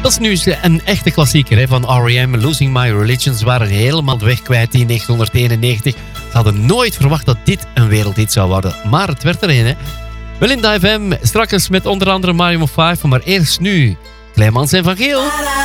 Dat is nu een echte klassieker hè, van R.E.M. Losing My Religion. Ze waren helemaal de weg kwijt in 1991. Ze hadden nooit verwacht dat dit een wereldhit zou worden. Maar het werd er een, hè. Belinda FM, straks met onder andere Mario 5. Maar eerst nu Clemens en Van Geel.